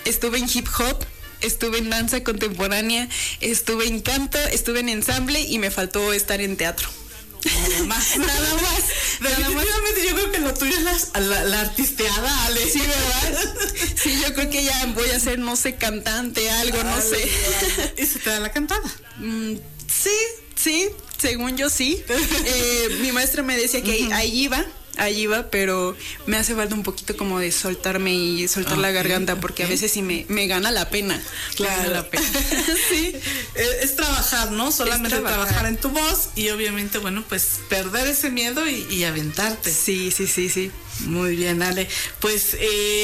estuve en hip hop, estuve en danza contemporánea, estuve en canto, estuve en ensamble y me faltó estar en teatro. Nada más. Nada más. Definitivamente yo creo que lo tuyo es la artisteada, Ale. Sí, ¿verdad? Sí, yo creo que ya voy a ser, no sé, cantante, algo, no sé. ¿Y se te da la cantada? Sí, según yo sí. Mi maestra me decía que ahí iba, pero me hace falta un poquito como de soltarme y soltar la garganta, porque a veces sí me gana la pena. Claro. Me gana la pena. Sí. Es trabajar, ¿no? Solamente trabajar en tu voz y obviamente, bueno, pues perder ese miedo y aventarte. Sí. Muy bien, Ale. Pues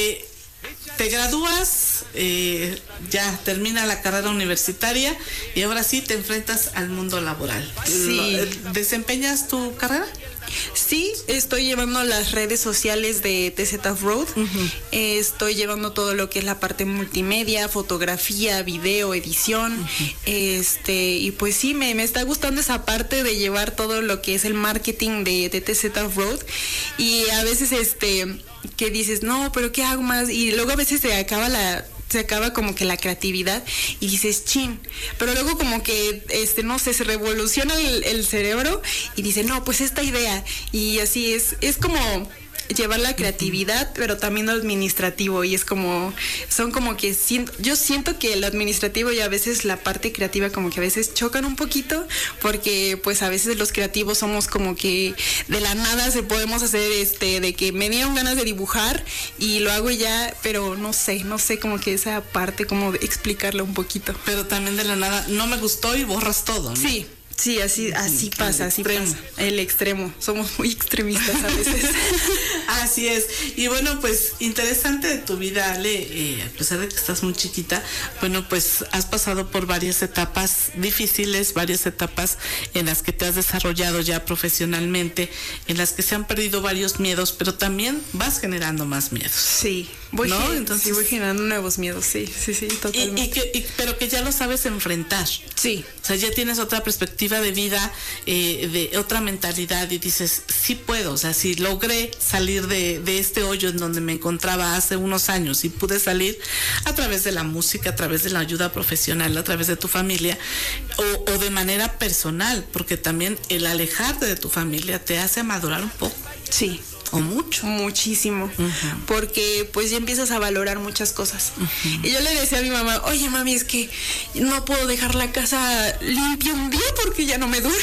te gradúas, ya termina la carrera universitaria y ahora sí te enfrentas al mundo laboral. Sí. ¿Desempeñas tu carrera? Sí, estoy llevando las redes sociales de TZ Road. Estoy llevando todo lo que es la parte multimedia, fotografía, video, edición. Y pues sí, me está gustando esa parte de llevar todo lo que es el marketing de TZ Road. Y a veces que dices, no, pero ¿qué hago más? Y luego a veces se acaba como que la creatividad y dices, chin, pero luego como que, no sé, se revoluciona el cerebro y dice, no, pues esta idea, y así es como llevar la creatividad, pero también lo administrativo, y es como, son como que, yo siento que el administrativo y a veces la parte creativa como que a veces chocan un poquito, porque pues a veces los creativos somos como que de la nada se podemos hacer de que me dieron ganas de dibujar y lo hago ya, pero no sé como que esa parte como de explicarla un poquito. Pero también de la nada, no me gustó y borras todo, ¿no? Sí, así pasa. El extremo. Somos muy extremistas a veces. Así es. Y bueno, pues interesante de tu vida, Ale, a pesar de que estás muy chiquita, bueno, pues has pasado por varias etapas difíciles, varias etapas en las que te has desarrollado ya profesionalmente, en las que se han perdido varios miedos, pero también vas generando más miedos. Sí. Voy generando nuevos miedos, sí, totalmente. Pero que ya lo sabes enfrentar. Sí. O sea, ya tienes otra perspectiva de vida, de otra mentalidad y dices, sí puedo, o sea, si logré salir de este hoyo en donde me encontraba hace unos años y pude salir a través de la música, a través de la ayuda profesional, a través de tu familia o de manera personal, porque también el alejarte de tu familia te hace madurar un poco. Sí. O mucho. Muchísimo. Porque pues ya empiezas a valorar muchas cosas. Y yo le decía a mi mamá, oye mami, es que no puedo dejar la casa limpia un día porque ya no me dura.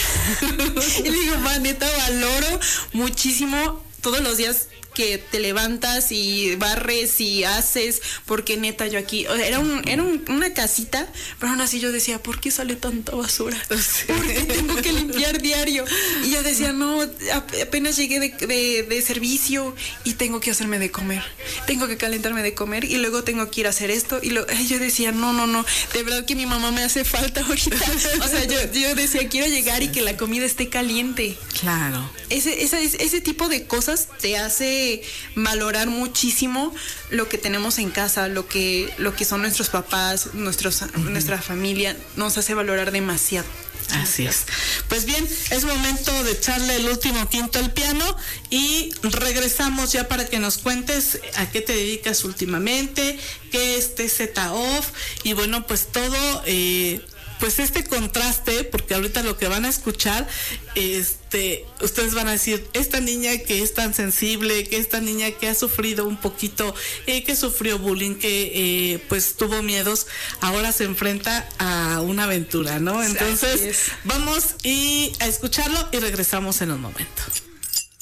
Y le digo, ma, neta, valoro muchísimo todos los días que te levantas y barres y haces, porque neta yo aquí, o sea, era una casita, pero aún así yo decía, ¿por qué sale tanta basura? ¿Por qué tengo que limpiar diario? Y yo decía, no, apenas llegué de servicio y tengo que hacerme de comer, tengo que calentarme de comer y luego tengo que ir a hacer esto, y yo decía, no, de verdad que mi mamá me hace falta ahorita. O sea, yo decía, quiero llegar y que la comida esté caliente. Claro. Ese tipo de cosas te hace valorar muchísimo lo que tenemos en casa, lo que son nuestros papás, nuestra familia, nos hace valorar demasiado. Así es. Pues bien, es momento de echarle el último quinto al piano y regresamos ya para que nos cuentes a qué te dedicas últimamente, qué es TZ Off y bueno, pues todo, pues este contraste, porque ahorita lo que van a escuchar, ustedes van a decir, esta niña que es tan sensible, que esta niña que ha sufrido un poquito, que sufrió bullying, que pues tuvo miedos, ahora se enfrenta a una aventura, ¿no? Entonces, vamos a escucharlo y regresamos en un momento.